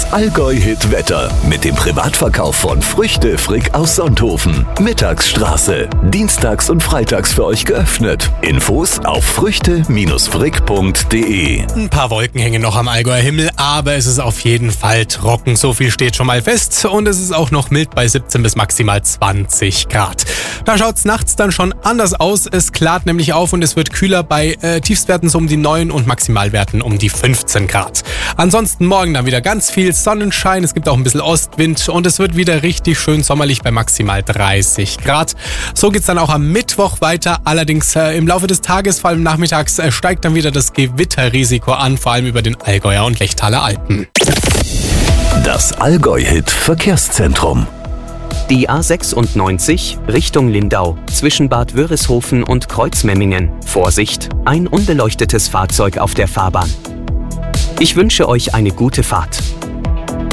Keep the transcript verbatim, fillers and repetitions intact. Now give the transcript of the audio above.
Allgäu-Hit Wetter mit dem Privatverkauf von Früchte Frick aus Sonthofen. Mittagsstraße. Dienstags und freitags für euch geöffnet. Infos auf früchte frick punkt de. Ein paar Wolken hängen noch am Allgäuer Himmel, aber es ist auf jeden Fall trocken. So viel steht schon mal fest und es ist auch noch mild bei siebzehn bis maximal zwanzig Grad. Da schaut's nachts dann schon anders aus. Es klart nämlich auf und es wird kühler bei äh, Tiefstwerten so um die neun und Maximalwerten um die fünfzehn Grad. Ansonsten morgen dann wieder ganz viel Sonnenschein, es gibt auch ein bisschen Ostwind und es wird wieder richtig schön sommerlich bei maximal dreißig Grad. So geht's dann auch am Mittwoch weiter. Allerdings äh, im Laufe des Tages, vor allem nachmittags, äh, steigt dann wieder das Gewitterrisiko an, vor allem über den Allgäuer und Lechtaler Alpen. Das Allgäu-Hit Verkehrszentrum. Die A sechsundneunzig Richtung Lindau zwischen Bad Wörishofen und Kreuzmemmingen. Vorsicht, ein unbeleuchtetes Fahrzeug auf der Fahrbahn. Ich wünsche euch eine gute Fahrt.